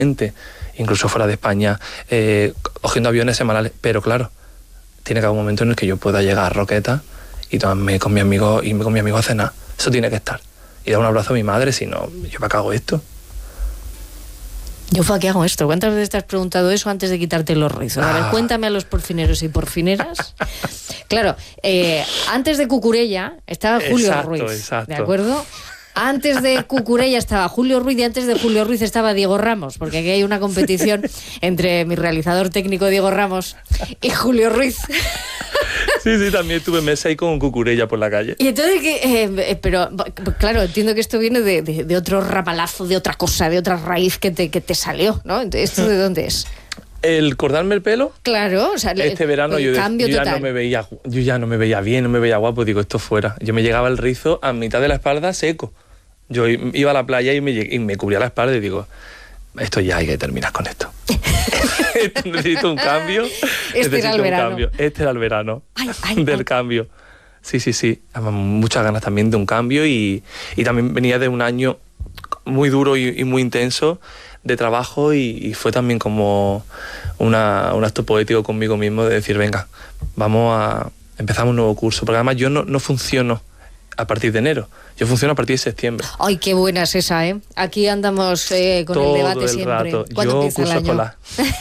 incluso fuera de España, cogiendo aviones semanales, pero claro, tiene que haber un momento en el que yo pueda llegar a Roquetas y tomarme con mi amigo, irme con mi amigo a cenar. Eso tiene que estar. Y dar un abrazo a mi madre, si no, ¿yo para qué hago esto? ¿Yo para qué hago esto? ¿Cuántas veces te has preguntado eso antes de quitarte los rizos? A ver, cuéntame a los porfineros y porfineras. Claro, antes de Cucurella estaba Julio Ruiz, ¿de acuerdo? Antes de Cucurella estaba Julio Ruiz y antes de Julio Ruiz estaba Diego Ramos, porque aquí hay una competición entre mi realizador técnico Diego Ramos y Julio Ruiz. Sí, también tuve mesa ahí con Cucurella por la calle. Y entonces, pero claro, entiendo que esto viene de otro rapalazo, de otra cosa, de otra raíz que te salió, ¿no? Entonces, ¿esto de dónde es? El cortarme el pelo. Claro, o sea, este verano yo ya no me veía bien, no me veía guapo, digo, esto fuera. Yo me llegaba el rizo a mitad de la espalda seco. Yo iba a la playa y me cubría la espalda y digo, esto ya hay que terminar con esto. Necesito un cambio. Este era el verano. Este era el verano del cambio. Sí. Muchas ganas también de un cambio y también venía de un año muy duro y muy intenso de trabajo y fue también como un acto poético conmigo mismo de decir, venga, empezamos un nuevo curso, porque además yo no funciono a partir de enero, yo funciono a partir de septiembre. Ay, qué buena es esa, ¿eh? Aquí andamos con todo el debate siempre. Rato. Yo curso escolar.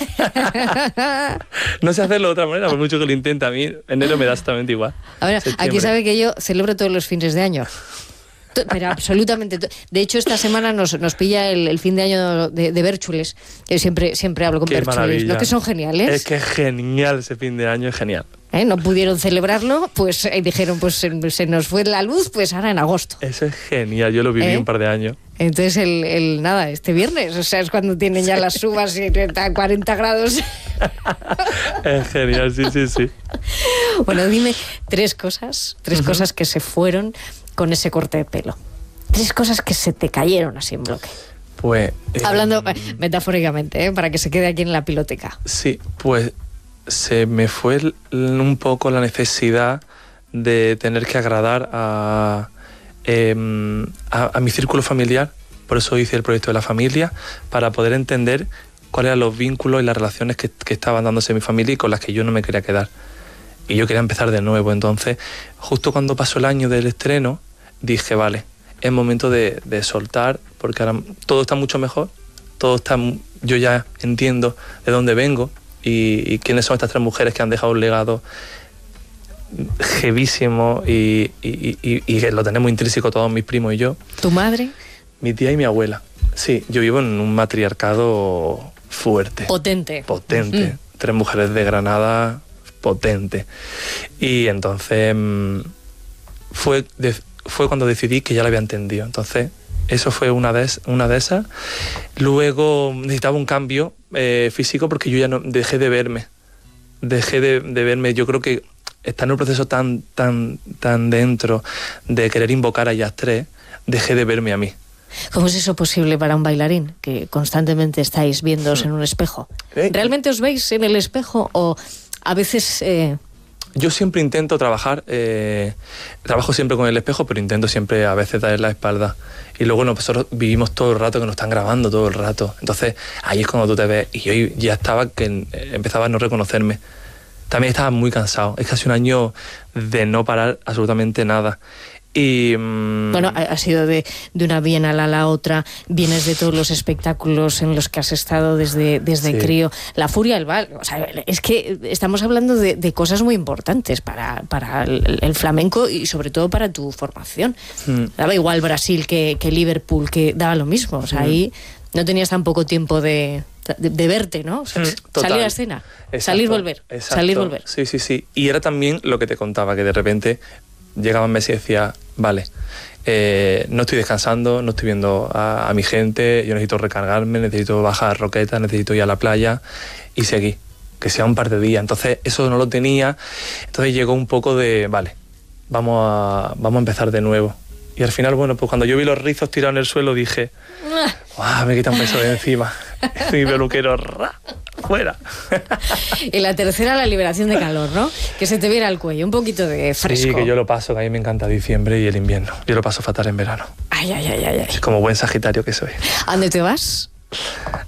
No sé hacerlo de otra manera, por mucho que lo intente, a mí enero me da exactamente igual. A ver, aquí sabe que yo celebro todos los fines de año. Pero absolutamente. De hecho, esta semana nos pilla el fin de año de Bérchules. Yo siempre hablo con Bérchules, ¿no? Que son geniales. Es que es genial ese fin de año, es genial. No pudieron celebrarlo, pues dijeron, pues se nos fue la luz, pues ahora en agosto. Eso es genial, yo lo viví un par de años. Entonces, este viernes, o sea, es cuando tienen ya las uvas y 40 grados. Es genial, sí. Bueno, dime tres cosas que se fueron con ese corte de pelo. 3 cosas que se te cayeron así en bloque. Pues... hablando metafóricamente, para que se quede aquí en la piloteca. Sí, pues se me fue un poco la necesidad de tener que agradar a mi círculo familiar. Por eso hice el proyecto de la familia, para poder entender cuáles eran los vínculos y las relaciones que estaban dándose en mi familia y con las que yo no me quería quedar. Y yo quería empezar de nuevo. Entonces, justo cuando pasó el año del estreno, dije, vale, es momento de soltar, porque ahora todo está mucho mejor, yo ya entiendo de dónde vengo y quiénes son estas 3 mujeres que han dejado un legado jevísimo y que lo tenemos intrínseco todos mis primos y yo. ¿Tu madre? Mi tía y mi abuela. Sí, yo vivo en un matriarcado fuerte. Potente. 3 mujeres de Granada, potente. Y entonces fue cuando decidí que ya la había entendido. Entonces, eso fue una de esas. Luego necesitaba un cambio físico, porque yo ya no dejé de verme. Yo creo que está en un proceso tan dentro de querer invocar a ellas 3, dejé de verme a mí. ¿Cómo es eso posible para un bailarín, que constantemente estáis viéndoos en un espejo? ¿Realmente os veis en el espejo o a veces...? Yo siempre intento trabajo siempre con el espejo, pero intento siempre a veces dar la espalda. Y luego nosotros vivimos todo el rato, que nos están grabando todo el rato. Entonces ahí es cuando tú te ves. Y yo ya empezaba a no reconocerme. También estaba muy cansado. Es casi un año de no parar absolutamente nada. Y bueno, has ido de una bienal a la otra, vienes de todos los espectáculos en los que has estado desde crío, La Furia del Val, o sea, es que estamos hablando de cosas muy importantes para el flamenco y sobre todo para tu formación. Daba igual Brasil que Liverpool, que daba lo mismo, o sea, ahí no tenías tan poco tiempo de verte, ¿no? O sea, salir a escena, salir, volver. Sí. Y era también lo que te contaba, que de repente llegaban meses y decía, vale, no estoy descansando, no estoy viendo a mi gente, yo necesito recargarme, necesito bajar Roquetas, necesito ir a la playa y seguir, que sea un par de días. Entonces eso no lo tenía, entonces llegó un poco de, vale, vamos a empezar de nuevo. Y al final, bueno, pues cuando yo vi los rizos tirados en el suelo dije, me quita un peso de encima. Mi peluquero, fuera. Y la tercera, la liberación de calor, ¿no? Que se te viera al cuello, un poquito de fresco. Sí, que yo lo paso, que a mí me encanta diciembre y el invierno. Yo lo paso fatal en verano. Ay. Como buen sagitario que soy. ¿A dónde te vas?